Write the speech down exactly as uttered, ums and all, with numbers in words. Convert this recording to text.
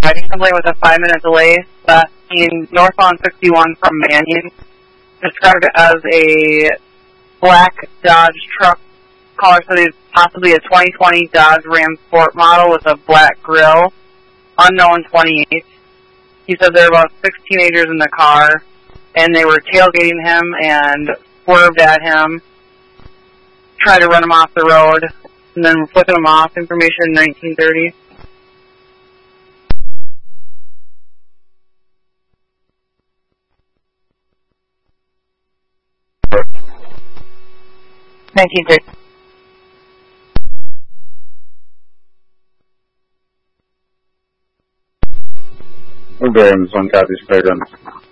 riding complaint with a five-minute delay that in northbound sixty-one from Manning, described as a black Dodge truck. Caller said it's possibly a twenty twenty Dodge Ram Sport model with a black grille, unknown twenty-eight. He said there were about six teenagers in the car, and they were tailgating him and swerved at him, tried to run him off the road, and then flipping him off. Information nineteen thirty. nineteen thirty. Bearings, one copy, straight on.